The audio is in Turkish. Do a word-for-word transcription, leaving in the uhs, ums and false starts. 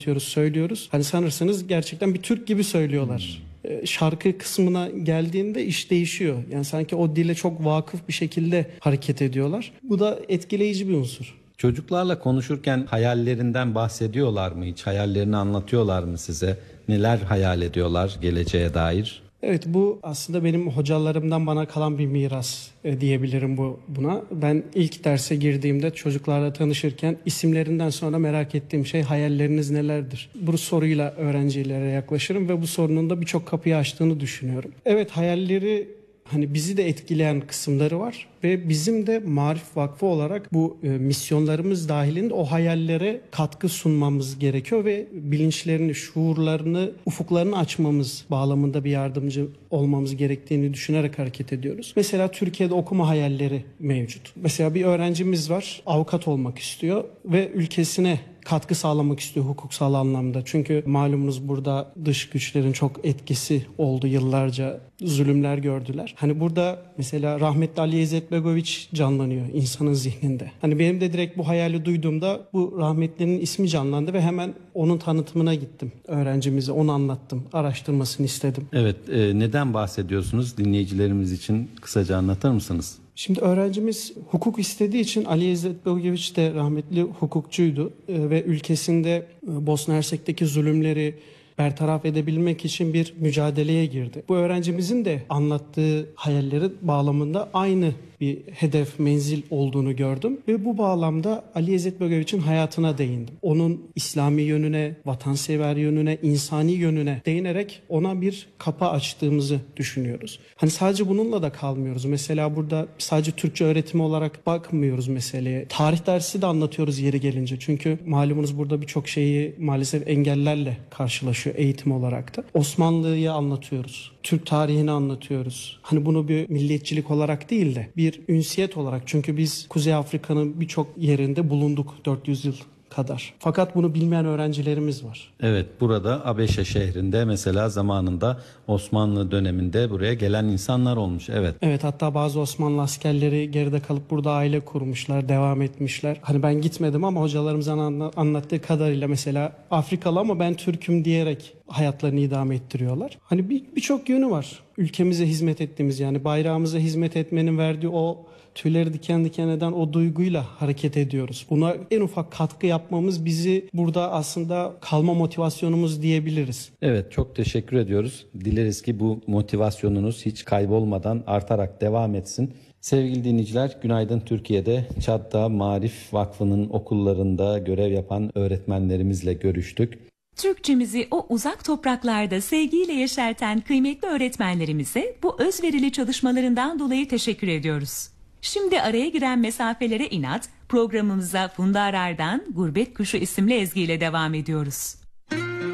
söylüyoruz. Hani sanırsınız gerçekten bir Türk gibi söylüyorlar. Hmm. Şarkı kısmına geldiğinde iş değişiyor. Yani sanki o dile çok vakıf bir şekilde hareket ediyorlar. Bu da etkileyici bir unsur. Çocuklarla konuşurken hayallerinden bahsediyorlar mı hiç? Hayallerini anlatıyorlar mı size? Neler hayal ediyorlar geleceğe dair? Evet, bu aslında benim hocalarımdan bana kalan bir miras e, diyebilirim bu buna. Ben ilk derse girdiğimde çocuklarla tanışırken isimlerinden sonra merak ettiğim şey hayalleriniz nelerdir? Bu soruyla öğrencilere yaklaşırım ve bu sorunun da birçok kapıyı açtığını düşünüyorum. Evet, hayalleri hani bizi de etkileyen kısımları var ve bizim de Maarif Vakfı olarak bu e, misyonlarımız dahilinde o hayallere katkı sunmamız gerekiyor ve bilinçlerini, şuurlarını, ufuklarını açmamız bağlamında bir yardımcı olmamız gerektiğini düşünerek hareket ediyoruz. Mesela Türkiye'de okuma hayalleri mevcut. Mesela bir öğrencimiz var, avukat olmak istiyor ve ülkesine katkı sağlamak istiyor hukuksal anlamda. Çünkü malumunuz burada dış güçlerin çok etkisi oldu, yıllarca zulümler gördüler. Hani burada mesela rahmetli Ali İzzetbegoviç canlanıyor insanın zihninde. Hani benim de direkt bu hayali duyduğumda bu rahmetlinin ismi canlandı ve hemen onun tanıtımına gittim. Öğrencimize onu anlattım, araştırmasını istedim. Evet, e, neden bahsediyorsunuz? Dinleyicilerimiz için kısaca anlatır mısınız? Şimdi öğrencimiz hukuk istediği için Ali İzzetbegoviç de rahmetli hukukçuydu e, ve ülkesinde e, Bosna Hersek'teki zulümleri bertaraf edebilmek için bir mücadeleye girdi. Bu öğrencimizin de anlattığı hayalleri bağlamında aynı bir hedef, menzil olduğunu gördüm ve bu bağlamda Ali İzzetbegoviç'in hayatına değindim. Onun İslami yönüne, vatansever yönüne, insani yönüne değinerek ona bir kapı açtığımızı düşünüyoruz. Hani sadece bununla da kalmıyoruz. Mesela burada sadece Türkçe öğretimi olarak bakmıyoruz meseleye. Tarih dersi de anlatıyoruz yeri gelince. Çünkü malumunuz burada birçok şeyi maalesef engellerle karşılaşıyor eğitim olarak da. Osmanlı'yı anlatıyoruz. Türk tarihini anlatıyoruz. Hani bunu bir milliyetçilik olarak değil de bir ünsiyet olarak. Çünkü biz Kuzey Afrika'nın birçok yerinde bulunduk dört yüz yıl kadar. Fakat bunu bilmeyen öğrencilerimiz var. Evet, burada Abeşe şehrinde mesela zamanında Osmanlı döneminde buraya gelen insanlar olmuş. Evet. Evet, hatta bazı Osmanlı askerleri geride kalıp burada aile kurmuşlar, devam etmişler. Hani ben gitmedim ama hocalarımızın anlattığı kadarıyla mesela Afrikalı ama ben Türk'üm diyerek hayatlarını idame ettiriyorlar. Hani bir birçok yönü var. Ülkemize hizmet ettiğimiz, yani bayrağımıza hizmet etmenin verdiği o tüyleri diken diken eden o duyguyla hareket ediyoruz. Buna en ufak katkı yapmamız bizi burada aslında kalma motivasyonumuz diyebiliriz. Evet, çok teşekkür ediyoruz. Dileriz ki bu motivasyonunuz hiç kaybolmadan artarak devam etsin. Sevgili dinleyiciler, Günaydın Türkiye'de Çadda Maarif Vakfı'nın okullarında görev yapan öğretmenlerimizle görüştük. Türkçemizi o uzak topraklarda sevgiyle yeşerten kıymetli öğretmenlerimize bu özverili çalışmalarından dolayı teşekkür ediyoruz. Şimdi araya giren mesafelere inat, programımıza Funda Arar'dan Gurbet Kuşu isimli ezgiyle devam ediyoruz.